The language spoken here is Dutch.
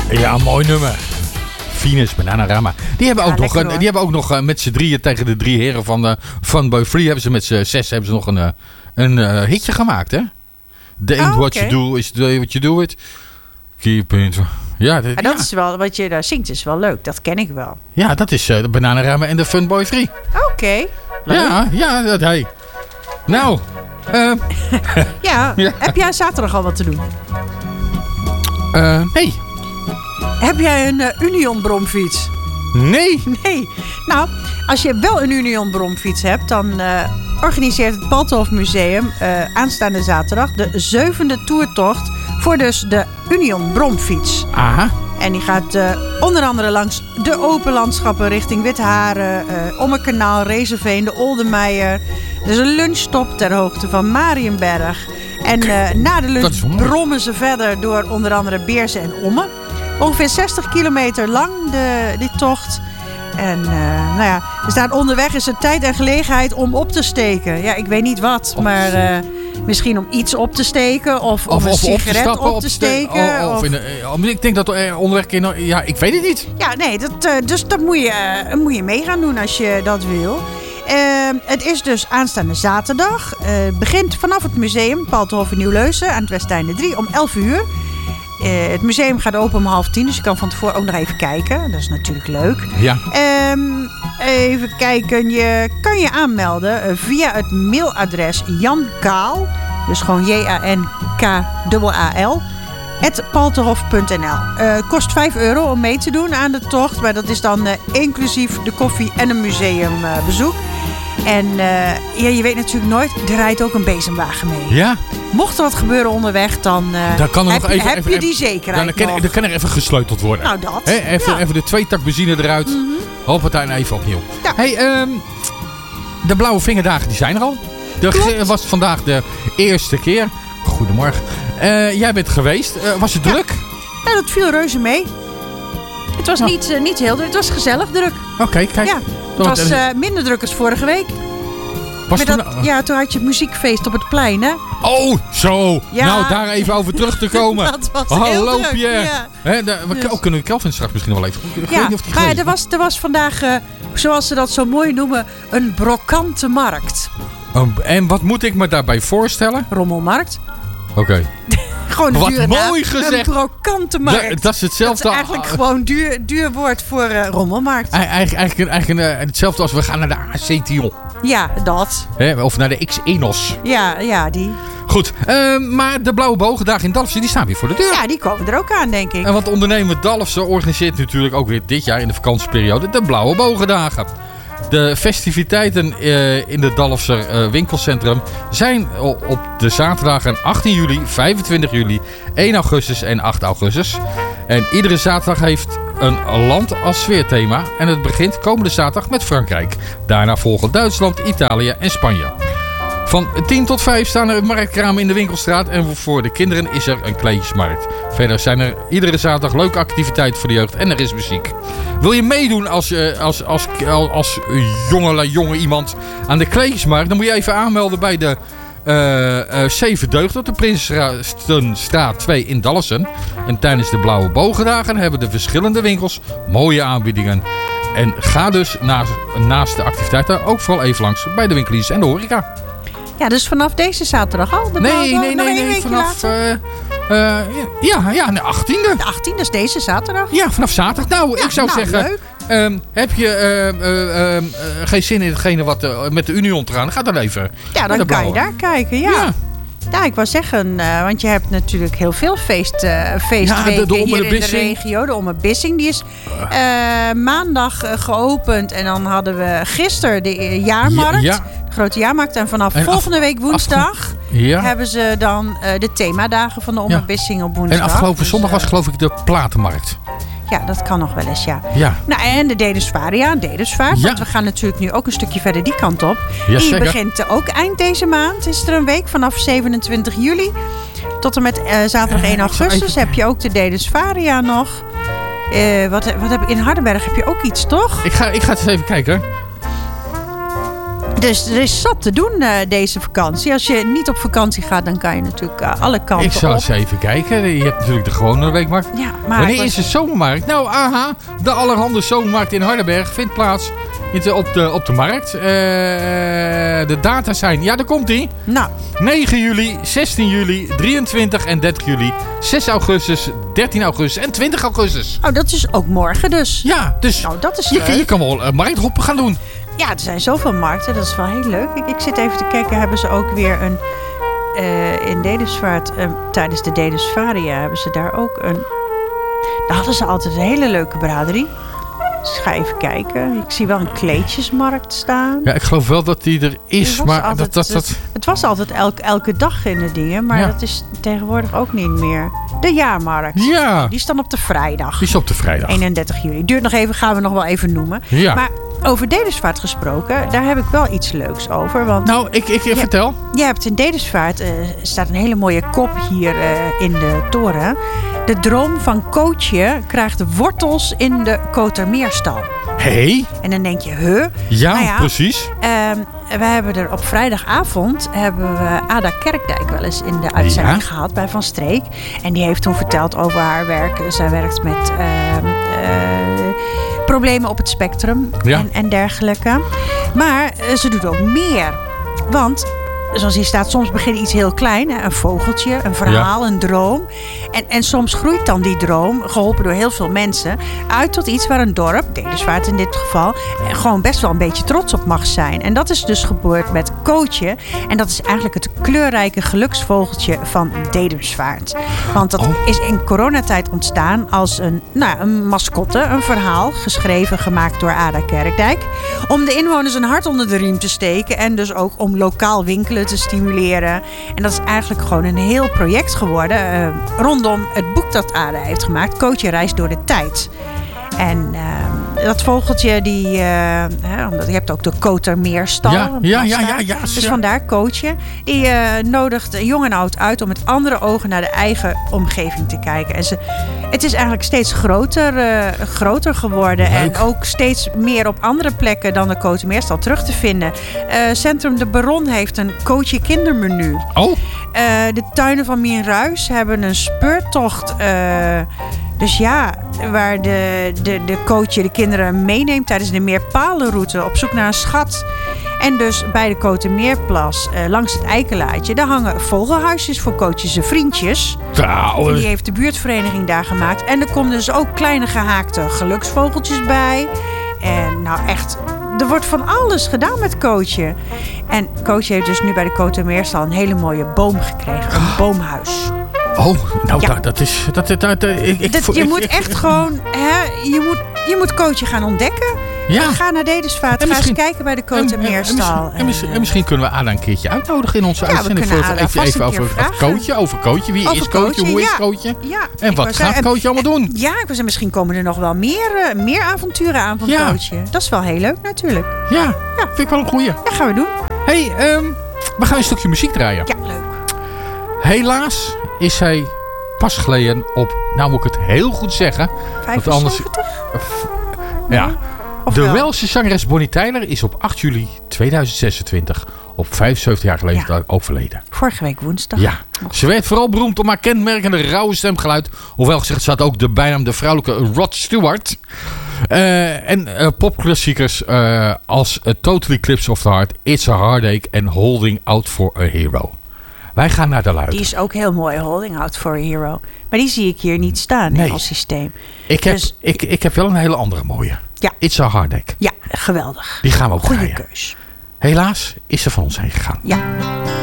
Ja, mooi nummer. Venus, Bananarama. Die hebben ook nog met z'n drieën tegen de 3 heren van Funboy Free. Hebben ze met z'n 6 hebben ze nog een hitje gemaakt, hè? The ain't what you do is the way what you do it. Keep it. Ja, dat is wel, wat je daar zingt is wel leuk. Dat ken ik wel. Ja, dat is de Bananarama en de Funboy Free. Oké. Ja, dat hij. Nou. Ja, heb jij zaterdag al wat te doen? Nee. Heb jij een Union bromfiets? Nee. Nou, als je wel een Union bromfiets hebt, dan organiseert het Palthof Museum aanstaande zaterdag de 7e toertocht voor dus de Union bromfiets. Aha. En die gaat onder andere langs de open landschappen richting Witharen, Ommerkanaal, Rezenveen, de Oldemeijer. Dus een lunchstop ter hoogte van Mariënberg. En na de lunch brommen ze verder door onder andere Beersen en Ommen. Ongeveer 60 kilometer lang die tocht. En er staat onderweg is er tijd en gelegenheid om op te steken. Ja, ik weet niet wat, maar misschien om iets op te steken of een sigaret op te steken. Ik denk dat er onderweg ja, ik weet het niet. Ja, nee, dus dat moet je mee gaan doen als je dat wil. Het is dus aanstaande zaterdag. Begint vanaf het museum Palthof in Nieuw-Leusen aan het Westeinde 3 om 11 uur. Het museum gaat open om 9:30, dus je kan van tevoren ook nog even kijken. Dat is natuurlijk leuk. Ja. Even kijken, je kan je aanmelden via het mailadres jankaal, dus gewoon JANKAAL, @palthof.nl. Kost €5 om mee te doen aan de tocht, maar dat is dan inclusief de koffie en een museumbezoek. En je weet natuurlijk nooit, er rijdt ook een bezemwagen mee. Ja. Mocht er wat gebeuren onderweg, dan heb je die zekerheid dan kan er even gesleuteld worden. Nou, dat. Even de 2-tak benzine eruit. Mm-hmm. Hoppatijn even opnieuw. Ja. Hey, de Blauwe Vingerdagen die zijn er al. Was vandaag de eerste keer. Goedemorgen. Jij bent geweest. Was het druk? Ja, dat viel reuze mee. Het was niet heel druk. Het was gezellig druk. Oké, kijk. Ja, het was minder druk als vorige week. Toen had je het muziekfeest op het plein, hè? Oh, zo. Ja. Nou, daar even over terug te komen. Dat was heel druk, Pierre. Ja. Kunnen we Kelvin straks misschien wel even... Ik weet niet of die er was vandaag, zoals ze dat zo mooi noemen, een brokante markt. En wat moet ik me daarbij voorstellen? Rommelmarkt. Oké. Gewoon wat duur mooi gezegd. Een brokante markt. Dat is hetzelfde. Dat is eigenlijk gewoon duur woord voor rommelmarkt. Eigenlijk hetzelfde als we gaan naar de AC-Tion. Ja, dat. Of naar de X-Enos. Ja, die. Goed, maar de Blauwe Bogendagen in Dalfsen, die staan weer voor de deur. Ja, die komen er ook aan, denk ik. En want ondernemer Dalfsen organiseert natuurlijk ook weer dit jaar in de vakantieperiode de Blauwe Bogendagen. De festiviteiten in het Dalfser winkelcentrum zijn op de zaterdagen 18 juli, 25 juli, 1 augustus en 8 augustus. En iedere zaterdag heeft een land als sfeerthema. En het begint komende zaterdag met Frankrijk. Daarna volgen Duitsland, Italië en Spanje. Van 10 tot 5 staan er marktkramen in de winkelstraat. En voor de kinderen is er een kleedjesmarkt. Verder zijn er iedere zaterdag leuke activiteiten voor de jeugd. En er is muziek. Wil je meedoen als jonge iemand aan de kleedjesmarkt? Dan moet je even aanmelden bij de 7 Deugd op de Prinsenstraat 2 in Dalfsen. En tijdens de Blauwe Bogendagen hebben de verschillende winkels mooie aanbiedingen. En ga dus naast de activiteiten ook vooral even langs bij de winkeliers en de horeca. Ja, dus vanaf deze zaterdag al? Nee. Vanaf de 18e. De 18e is deze zaterdag? Ja, vanaf zaterdag. Nou, ik zou zeggen... Leuk. Heb je geen zin in hetgene wat met de Union te gaan? Ga dan even. Ja, dan kan je daar kijken, ja. Ja, ik wou zeggen, want je hebt natuurlijk heel veel feestweken hier in de regio. De Ommerbissing, die is maandag geopend. En dan hadden we gisteren de jaarmarkt. De grote jaarmarkt. En vanaf volgende week woensdag hebben ze dan de themadagen van de Ommerbissing op woensdag. En afgelopen zondag was geloof ik de platenmarkt. Ja, dat kan nog wel eens, ja. Nou, en de Dedemsvaart. Want we gaan natuurlijk nu ook een stukje verder die kant op. Ja, die begint ook eind deze maand. Is er een week vanaf 27 juli tot en met zaterdag 1 augustus heb je ook de Dedemsvaria nog. Wat heb in Hardenberg heb je ook iets, toch? Ik ga eens even kijken. Dus er is zat te doen deze vakantie. Als je niet op vakantie gaat, dan kan je natuurlijk alle kanten Ik zal op. eens even kijken. Je hebt natuurlijk de gewone weekmarkt. Ja, maar Wanneer is de zomermarkt? Nou, aha. De allerhande zomermarkt in Hardenberg vindt plaats op de markt. De data zijn... Ja, daar komt-ie. Nou, 9 juli, 16 juli, 23 en 30 juli. 6 augustus, 13 augustus en 20 augustus. oh, dat is ook morgen dus. Ja, dus Nou, dat is je leuk. kan wel markthoppen gaan doen. Ja, er zijn zoveel markten. Dat is wel heel leuk. Ik zit even te kijken. Hebben ze ook weer een... in Dedemsvaart, tijdens de Dedemsvaria hebben ze daar ook een... Daar hadden ze altijd een hele leuke braderie. Dus ik ga even kijken. Ik zie wel een kleedjesmarkt staan. Ja, ik geloof wel dat die er is. Het was Maar altijd- dat... Het was altijd elke dag in de dingen. Maar Ja. dat is tegenwoordig ook niet meer. De jaarmarkt. Ja, Die is dan op de vrijdag. die is op de vrijdag. 31 juli. Duurt nog even, gaan we nog wel even noemen. Ja. Maar over Dedemsvaart gesproken, daar heb ik wel iets leuks over. Want Nou, ik vertel. je hebt in Dedemsvaart, staat een hele mooie kop hier in de toren. De droom van Kootje krijgt wortels in de Kotermeerstal. Hé, En dan denk je, huh? ja, Nou ja, precies. We hebben er op vrijdagavond hebben we Ada Kerkdijk wel eens in de uitzending gehad bij Van Streek. En die heeft toen verteld over haar werk. Zij werkt met problemen op het spectrum Ja. en dergelijke. Maar ze doet ook meer. Want, zoals hier staat, soms begint iets heel klein. Hè, een vogeltje, een verhaal, een droom. En soms groeit dan die droom, geholpen door heel veel mensen, uit tot iets waar een dorp, Dedemsvaart in dit geval, gewoon best wel een beetje trots op mag zijn. En dat is dus gebeurd met Kootje. En dat is eigenlijk het kleurrijke geluksvogeltje van Dedemsvaart. Want dat is in coronatijd ontstaan als een mascotte, een verhaal, geschreven, gemaakt door Ada Kerkdijk. Om de inwoners een hart onder de riem te steken en dus ook om lokaal winkelen te stimuleren. En dat is eigenlijk gewoon een heel project geworden rondom het boek dat Ada heeft gemaakt. Kootje reist door de tijd. En dat vogeltje, omdat je hebt ook de Kotermeerstal. Ja. Dus vandaar Kootje. Die nodigt jong en oud uit om met andere ogen naar de eigen omgeving te kijken. En het is eigenlijk steeds groter geworden. Leuk. En ook steeds meer op andere plekken dan de Kotermeerstal terug te vinden. Centrum De Baron heeft een Kootje kindermenu. Oh, De tuinen van Mienruis hebben een speurtocht. Dus ja, waar de Kootje de kinderen meeneemt tijdens de Meerpalenroute op zoek naar een schat. En dus bij de Kotermeerplas, langs het Eikelaadje, daar hangen vogelhuisjes voor Kootje zijn vriendjes. En die heeft de buurtvereniging daar gemaakt. En er komen dus ook kleine gehaakte geluksvogeltjes bij. En nou echt, er wordt van alles gedaan met Kootje. En Kootje heeft dus nu bij de Kotermeerstal een hele mooie boom gekregen. Een boomhuis. oh, nou Ja. dat is... Je moet echt gewoon... Je moet Kootje gaan ontdekken. Ja. Ga naar Dedemsvaart. En Ga eens misschien- kijken bij de Kotermeerstal. En misschien kunnen we Ada een keertje uitnodigen in onze Ja, we uitzending. kunnen Voor Ada vast even een keer over vragen. Over Kootje. Wie Over is Kootje? Hoe is ja. Kootje? Ja, En ik wat wou gaat zeggen, Kootje allemaal doen? Ja, ik wou zeggen, misschien komen er nog wel meer avonturen aan van Ja. Kootje. Dat is wel heel leuk natuurlijk. Ja, vind ik wel een goeie. Dat gaan we doen. Hey, we gaan een stukje muziek draaien. Ja, leuk. Helaas is hij pas geleden op, nou moet ik het heel goed zeggen. Want anders, 75? ja. Of De wel? Welse zangeres Bonnie Tyler is op 8 juli 2026 op 75 jaar geleden overleden. Vorige week woensdag. Ja, ze werd vooral beroemd om haar kenmerkende rauwe stemgeluid. Hoewel gezegd, ze had ook de bijnaam de vrouwelijke Rod Stewart. En popklassiekers als Totally Eclipse of the Heart, It's a Heartache en Holding Out for a Hero. Wij gaan naar de luid. Die is ook heel mooi, Holding Out for a Hero. Maar die zie ik hier niet staan Nee. in ons systeem. Ik heb wel een hele andere mooie. Ja. It's a Heartache. Ja, geweldig. Die gaan we ook Goeie draaien. keus. Helaas is ze van ons heen gegaan. Ja.